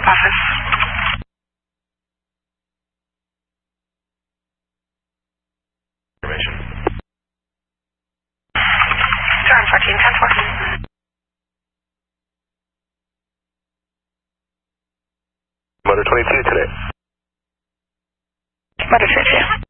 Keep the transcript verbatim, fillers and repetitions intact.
Office. Information. Turn fourteen ten four. Motor twenty-two today. Motor twenty-two.